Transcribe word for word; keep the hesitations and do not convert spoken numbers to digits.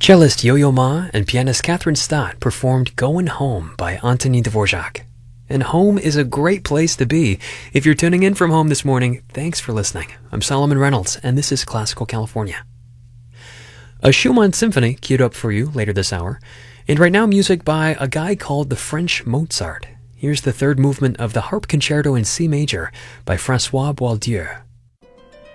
Cellist Yo-Yo Ma and pianist Catherine Stott performed Going Home by Antonin Dvorak. And home is a great place to be. If you're tuning in from home this morning, thanks for listening. I'm Solomon Reynolds, and this is Classical California. A Schumann symphony queued up for you later this hour, and right now music by a guy called the French Mozart. Here's the third movement of the Harp Concerto in C major by Francois Boieldieu.